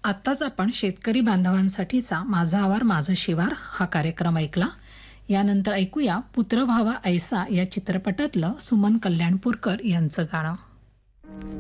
आत्ताच आपण शेतकरी बांधवांसाठीचा माझा आवार माझं शिवार हा कार्यक्रम ऐकला. यानंतर ऐकूया पुत्र व्हावा ऐसा या चित्रपटातलं सुमन कल्याणपूरकर यांचं गाणं.